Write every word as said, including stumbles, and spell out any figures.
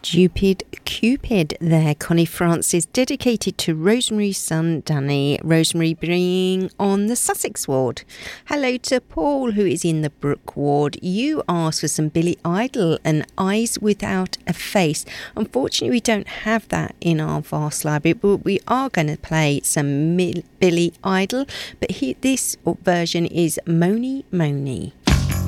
Stupid Cupid there, Connie Francis, dedicated to Rosemary's son Danny, Rosemary being on the Sussex ward. Hello to Paul, who is in the Brook ward. You asked for some Billy Idol and Eyes Without a Face. Unfortunately, we don't have that in our vast library, but we are going to play some Mil- Billy Idol, but he, this version is Mony Mony.